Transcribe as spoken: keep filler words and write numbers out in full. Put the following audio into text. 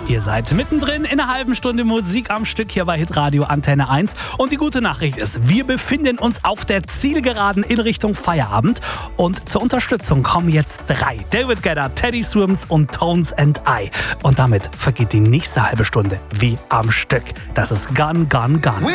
Ihr seid mittendrin in einer halben Stunde Musik am Stück hier bei Hitradio Antenne eins. Und die gute Nachricht ist, wir befinden uns auf der Zielgeraden in Richtung Feierabend. Und zur Unterstützung kommen jetzt drei. David Guetta, Teddy Swims und Tones and I. Und damit vergeht die nächste halbe Stunde wie am Stück. Das ist Gun, Gun, Gun.